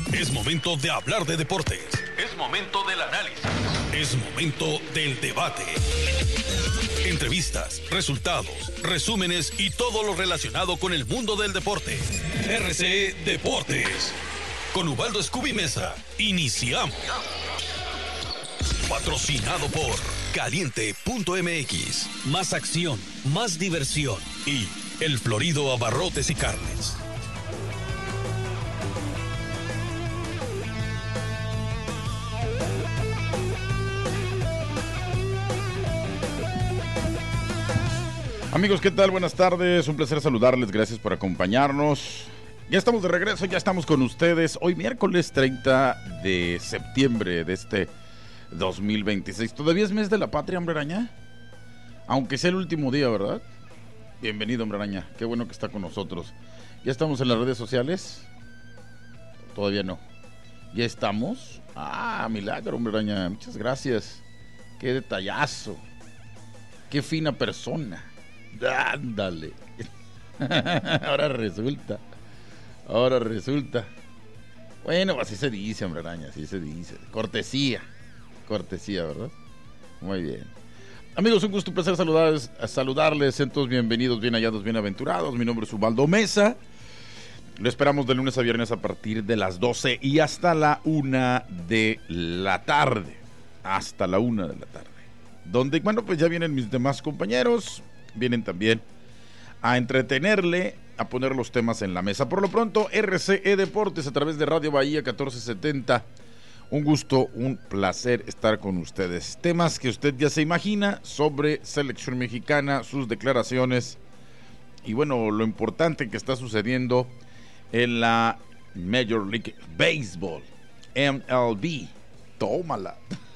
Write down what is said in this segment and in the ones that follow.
Es momento de hablar de deportes. Es momento del análisis. Es momento del debate. Entrevistas, resultados, resúmenes y todo lo relacionado con el mundo del deporte. RCE Deportes. Con Ubaldo Scooby Mesa. Iniciamos. Patrocinado por Caliente.mx. Más acción, más diversión. Y El Florido Abarrotes y Carnes. Amigos, ¿qué tal? Buenas tardes, un placer saludarles, gracias por acompañarnos. Ya estamos de regreso, ya estamos con ustedes. Hoy miércoles 30 de septiembre de este 2026. ¿Todavía es mes de la patria, Hombre Araña? Aunque sea el último día, ¿verdad? Bienvenido, Hombre Araña, qué bueno que está con nosotros. ¿Ya estamos en las redes sociales? Todavía no. ¿Ya estamos? Ah, milagro, Hombre Araña, muchas gracias. Qué detallazo. Qué fina persona. Ándale. Ahora resulta. Bueno, así se dice, Hombre Araña, así se dice. Cortesía, ¿verdad? Muy bien. Amigos, un gusto, un placer saludarles. Sean todos bienvenidos, bien hallados, bienaventurados. Mi nombre es Ubaldo Mesa. Lo esperamos de lunes a viernes a partir de las 12 y hasta la 1 de la tarde. Hasta la 1 de la tarde. Donde, bueno, pues ya vienen mis demás compañeros. Vienen también a entretenerle, a poner los temas en la mesa. Por lo pronto, RCE Deportes a través de Radio Bahía 1470. Un gusto, un placer estar con ustedes. Temas que usted ya se imagina sobre selección mexicana, sus declaraciones y bueno, lo importante que está sucediendo en la Major League Baseball, MLB. Tómala.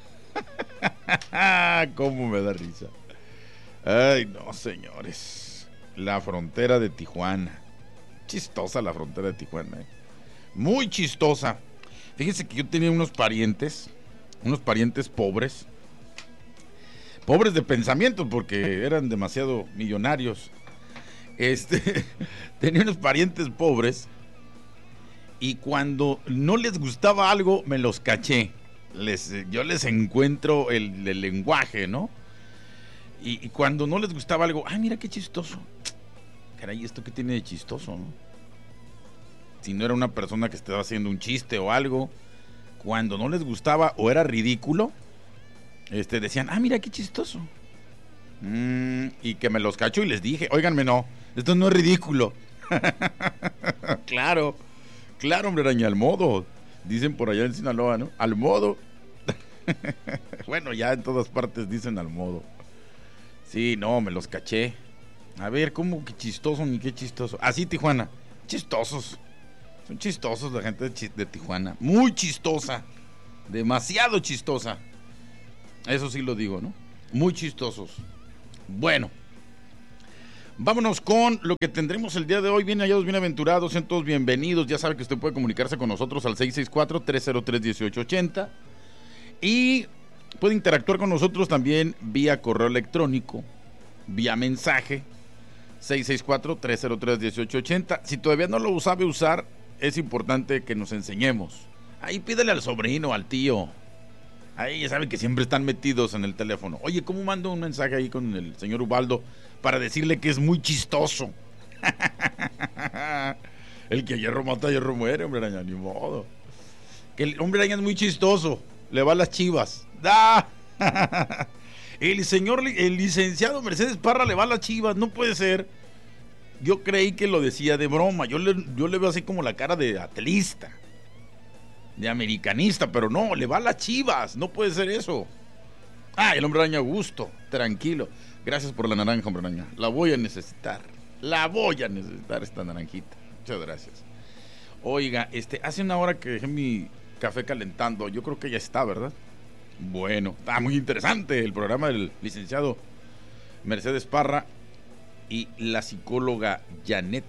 Cómo me da risa. Ay, no, señores. La frontera de Tijuana. Chistosa la frontera de Tijuana, muy chistosa. Fíjense que yo tenía unos parientes pobres de pensamientos porque eran demasiado millonarios. Tenía unos parientes pobres y cuando no les gustaba algo me los caché. Yo les encuentro el lenguaje, ¿no? Y cuando no les gustaba algo, ay, mira qué chistoso. Caray, ¿esto qué tiene de chistoso, no? Si no era una persona que estaba haciendo un chiste o algo, cuando no les gustaba o era ridículo, decían, ah, mira qué chistoso. Y que me los cacho y les dije, óiganme, no, esto no es ridículo. Claro, Hombre Araña, al modo. Dicen por allá en Sinaloa, ¿no? Al modo. Bueno, ya en todas partes dicen al modo. Sí, no, me los caché. A ver, ¿cómo que chistoso ni qué chistoso? Así, Tijuana. Chistosos. Son chistosos la gente de Tijuana. Muy chistosa. Demasiado chistosa. Eso sí lo digo, ¿no? Muy chistosos. Bueno. Vámonos con lo que tendremos el día de hoy. Bien hallados, bienaventurados, sean todos bienvenidos. Ya sabe que usted puede comunicarse con nosotros al 664-303-1880 y puede interactuar con nosotros también vía correo electrónico, vía mensaje, 664-303-1880. Si todavía no lo sabe usar, es importante que nos enseñemos. Ahí pídele al sobrino, al tío. Ahí ya saben que siempre están metidos en el teléfono. Oye, ¿cómo mando un mensaje ahí con el señor Ubaldo para decirle que es muy chistoso? El que hierro mata, hierro muere, Hombre Araña, ni modo. Que el Hombre Araña es muy chistoso, le va a las Chivas. ¡Ah! El licenciado Mercedes Parra le va a las Chivas, no puede ser. Yo creí que lo decía de broma, yo le veo así como la cara de atlista, de americanista, pero no, le va a las Chivas, no puede ser eso. Ah, el Hombre Araña, gusto, tranquilo. Gracias por la naranja, Hombre Araña. La voy a necesitar esta naranjita. Muchas gracias. Oiga, hace una hora que dejé mi café calentando. Yo creo que ya está, ¿verdad? Bueno, está muy interesante el programa del licenciado Mercedes Parra y la psicóloga Janet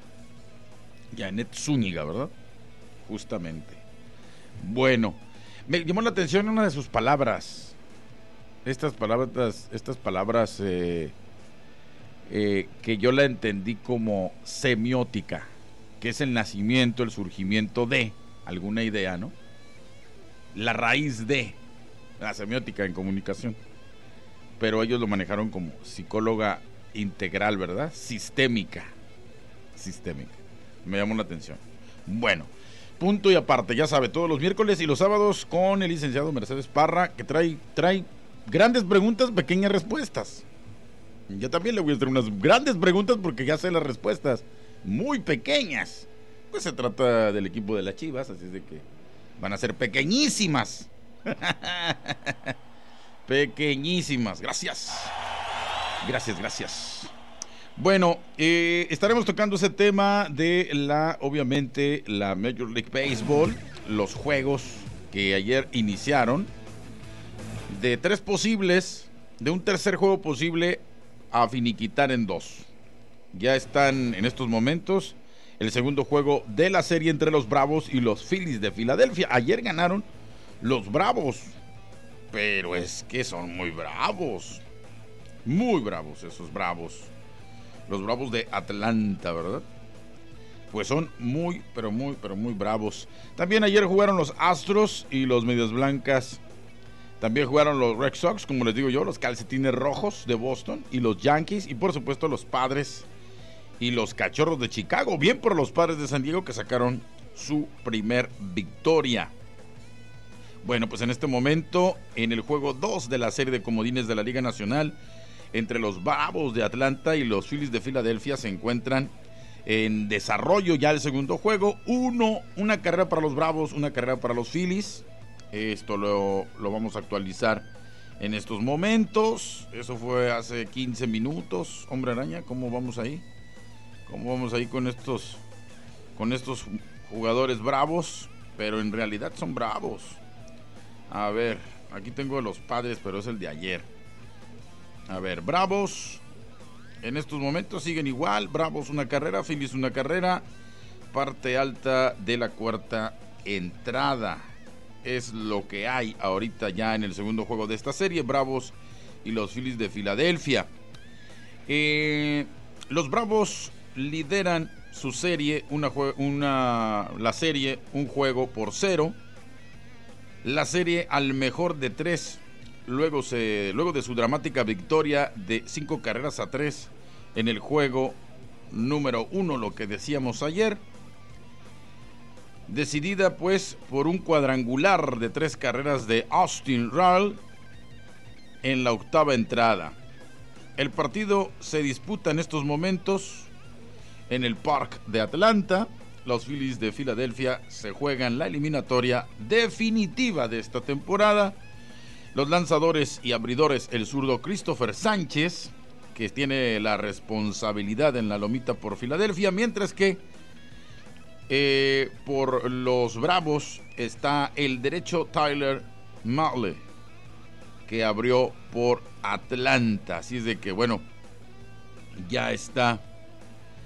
Zúñiga, ¿verdad? Justamente. Bueno, me llamó la atención una de sus palabras. Estas palabras que yo la entendí como semiótica, que es el nacimiento, el surgimiento de, alguna idea, ¿no? La raíz de la semiótica en comunicación. Pero ellos lo manejaron como psicóloga integral, ¿verdad? Sistémica. Me llamó la atención. Bueno, punto y aparte, ya sabe, todos los miércoles y los sábados con el licenciado Mercedes Parra, que trae grandes preguntas, pequeñas respuestas. Yo también le voy a hacer unas grandes preguntas porque ya sé las respuestas, muy pequeñas. Pues se trata del equipo de las Chivas, así es de que van a ser pequeñísimas. Pequeñísimas, gracias. Bueno, estaremos tocando ese tema de obviamente, la Major League Baseball, los juegos que ayer iniciaron, de 3 posibles, de un tercer juego posible a finiquitar en 2. Ya están en estos momentos el segundo juego de la serie entre los Bravos y los Phillies de Filadelfia. Ayer ganaron los Bravos, pero es que son muy bravos esos Bravos. Los Bravos de Atlanta, ¿verdad? Pues son muy bravos. También ayer jugaron los Astros y los Medias Blancas. También jugaron los Red Sox, como les digo yo, los Calcetines Rojos de Boston y los Yankees. Y por supuesto los Padres y los Cachorros de Chicago. Bien por los Padres de San Diego que sacaron su primer victoria. Bueno, pues en este momento, en el juego 2 de la serie de comodines de la Liga Nacional, entre los Bravos de Atlanta y los Phillies de Filadelfia, se encuentran en desarrollo ya el segundo juego. Una carrera para los Bravos, una carrera para los Phillies. Esto lo vamos a actualizar en estos momentos. Eso fue hace 15 minutos. Hombre Araña, ¿cómo vamos ahí? ¿Cómo vamos ahí con estos jugadores bravos? Pero en realidad son bravos. A ver, aquí tengo los Padres, pero es el de ayer. A ver, Bravos en estos momentos siguen igual. Bravos una carrera, Phillies una carrera. Parte alta de la cuarta entrada. Es lo que hay ahorita ya en el segundo juego de esta serie. Bravos y los Phillies de Filadelfia. Los Bravos lideran su serie, la serie, 1-0. La serie al mejor de 3. Luego de su dramática victoria de 5-3 en el juego número 1, lo que decíamos ayer, decidida pues por un cuadrangular de 3 carreras de Austin Riley en la octava entrada. El partido se disputa en estos momentos en el Park de Atlanta. Los Phillies de Filadelfia se juegan la eliminatoria definitiva de esta temporada. Los lanzadores y abridores, el zurdo Christopher Sánchez, que tiene la responsabilidad en la lomita por Filadelfia, mientras que por los Bravos está el derecho Tyler Mahle, que abrió por Atlanta. Así es de que, bueno, ya está